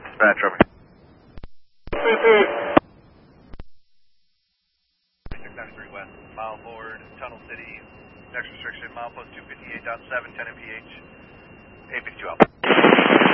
Dispatch, over. 693 West, mile forward, Tunnel City, next restriction, milepost 258.7, 10 mph, 852 Alpha.